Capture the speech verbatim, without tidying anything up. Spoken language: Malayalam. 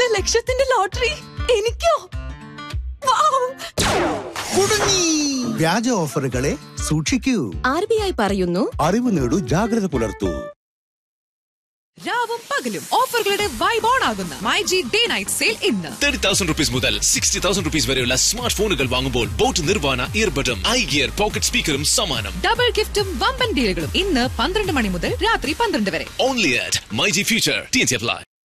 ലക്ഷത്തിന്റെ ലോട്ടറി എനിക്കോ? വ്യാജ ഓഫറുകളെ സൂക്ഷിക്കൂ. ആർ ബി ഐ പറയുന്നു, അറിവ് നേടൂ, ജാഗ്രത പുലർത്തൂ. രാവും പകലും ഓഫറുകളുടെ വൈബ് ഓൺ ആകുന്ന my G day night sale ഇന്ന് തേർട്ടി തൗസൻഡ് റുപ്പീസ് മുതൽ സിക്സ്റ്റി തൗസൻഡ് റുപ്പീസ് വരെയുള്ള സ്മാർട്ട് ഫോണുകൾ വാങ്ങുമ്പോൾ ബോട്ട് നിർവ്വാണ ഇയർബഡും ഐ ഗിയർ പോക്കറ്റ് സ്പീക്കറും സമ്മാനം. ഡബിൾ ഗിഫ്റ്റും വമ്പൻ ഡീലുകളും ഇന്ന് പന്ത്രണ്ട് മണി മുതൽ രാത്രി പന്ത്രണ്ട് വരെ. Only at my G future. T N C apply.